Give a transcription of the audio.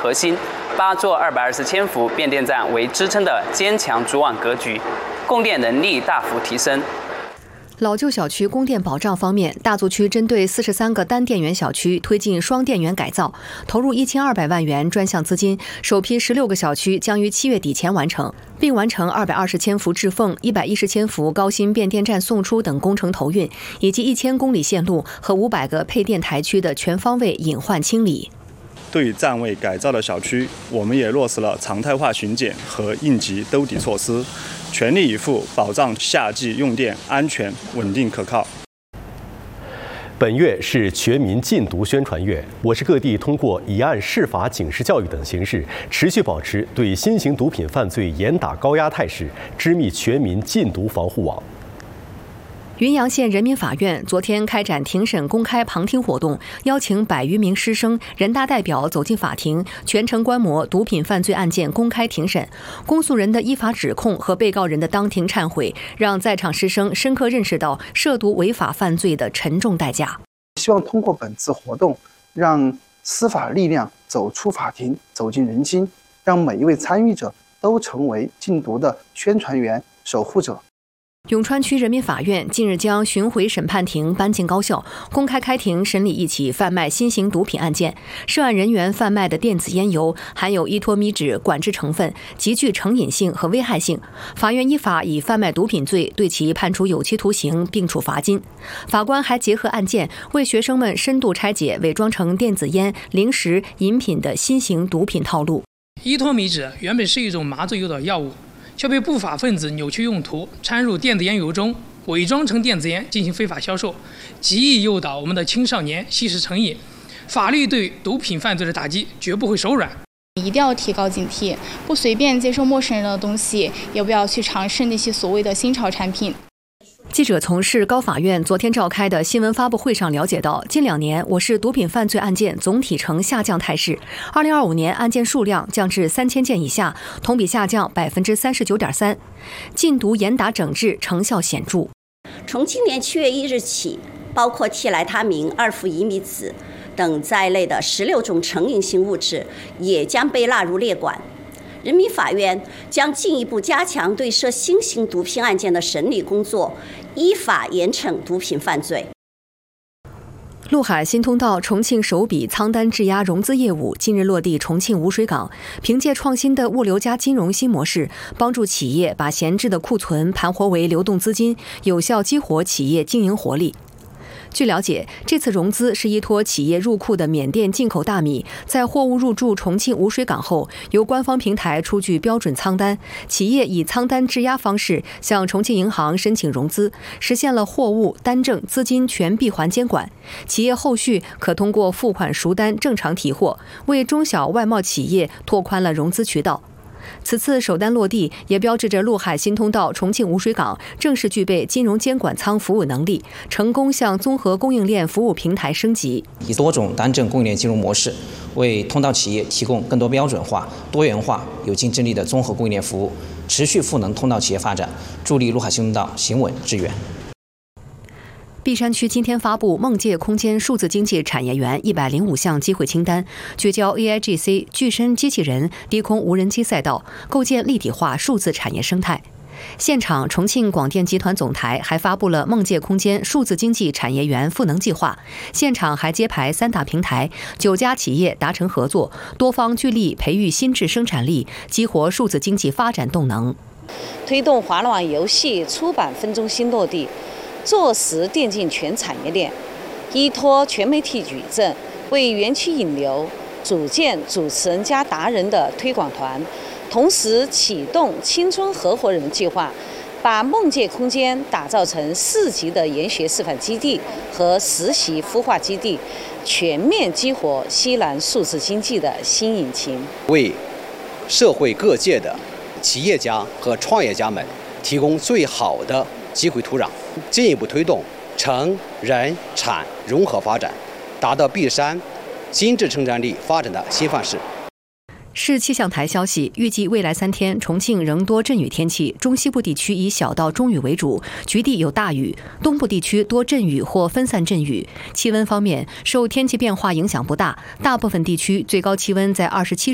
核心，8座220千伏变电站为支撑的坚强主网格局，供电能力大幅提升。 老旧小区供电保障方面，大足区针对43个单电源小区推进双电源改造，投入1200万元专项资金，首批16个小区将于7月底前完成，并完成220千伏置缝、110千伏高新变电站送出等工程投运，以及1000公里线路和500个配电台区的全方位隐患清理。 对于站位改造的小区，我们也落实了常态化巡检和应急兜底措施，全力以赴保障夏季用电安全、稳定、可靠。 本月是全民禁毒宣传月，我市各地通过以案释法、警示教育等形式，持续保持对新型毒品犯罪严打高压态势，织密全民禁毒防护网。 云阳县人民法院昨天开展庭审公开旁听活动，邀请100余名师生、人大代表走进法庭，全程观摩毒品犯罪案件公开庭审。公诉人的依法指控和被告人的当庭忏悔，让在场师生深刻认识到涉毒违法犯罪的沉重代价。 希望通过本次活动，让司法力量走出法庭，走进人心，让每一位参与者都成为禁毒的宣传员、守护者。 永川区人民法院近日将巡回审判庭搬进高校，公开开庭审理一起贩卖新型毒品案件。涉案人员贩卖的电子烟油含有依托米酯管制成分，极具成瘾性和危害性。法院依法以贩卖毒品罪对其判处有期徒刑，并处罚金。法官还结合案件，为学生们深度拆解伪装成电子烟、零食、饮品的新型毒品套路。 依托米酯原本是一种麻醉诱导药物，却被不法分子扭曲用途，掺入电子烟油中，伪装成电子烟进行非法销售，极易诱导我们的青少年吸食成瘾。法律对毒品犯罪的打击绝不会手软， 一定要提高警惕，不随便接受陌生人的东西，也不要去尝试那些所谓的新潮产品。 记者从市高法院昨天召开的新闻发布会上了解到，近2年我市毒品犯罪案件总体呈下降态势，2025年案件数量降至3000件以下，同比下降39.3%，禁毒严打整治成效显著。 从今年7月1日起，包括替来他明、2氟乙醚酯等在内的16种成瘾性物质也将被纳入列管。人民法院将进一步加强对涉新型毒品案件的审理工作，依法严惩毒品犯罪。 陆海新通道重庆首笔仓单质押融资业务近日落地重庆污水港，凭借创新的物流加金融新模式，帮助企业把闲置的库存盘活为流动资金，有效激活企业经营活力。据了解，这次融资是依托企业入库的缅甸进口大米，在货物入驻重庆污水港后，由官方平台出具标准仓单，企业以仓单质押方式向重庆银行申请融资，实现了货物、单证、资金全闭环监管。企业后续可通过付款赎单正常提货，为中小外贸企业拓宽了融资渠道。此次首单落地，也标志着陆海新通道重庆污水港正式具备金融监管仓服务能力，成功向综合供应链服务平台升级。 以多种单证供应链金融模式，为通道企业提供更多标准化、多元化、有竞争力的综合供应链服务，持续赋能通道企业发展，助力陆海新通道行稳致远。 璧山区今天发布梦界空间数字经济产业园105项机会清单，聚焦 AIGC 具身机器人、低空无人机赛道，构建立体化数字产业生态。现场，重庆广电集团总台还发布了梦界空间数字经济产业园赋能计划，现场还揭牌3大平台，9家企业达成合作，多方聚力培育新质生产力，激活数字经济发展动能。 推动华乐网游戏出版分中心落地，坐实电竞全产业链，依托全媒体矩阵，为园区引流组建主持人加达人的推广团，同时启动青春合伙人计划，把梦界空间打造成4级的研学示范基地和实习孵化基地，全面激活西南数字经济的新引擎， 为社会各界的企业家和创业家们提供最好的机会土壤，进一步推动城人产融合发展，达到璧山新质生产力发展的新范式。 市气象台消息，预计未来3天，重庆仍多阵雨天气，中西部地区以小到中雨为主，局地有大雨；东部地区多阵雨或分散阵雨。气温方面，受天气变化影响不大，大部分地区最高气温在27